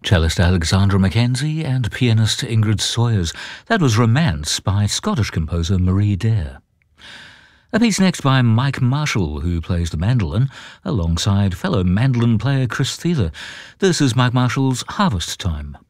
Cellist Alexandra Mackenzie and pianist Ingrid Sawyers. That was Romance by Scottish composer Marie Dare. A piece next by Mike Marshall, who plays the mandolin, alongside fellow mandolin player Chris Thieler. This is Mike Marshall's Harvest Time.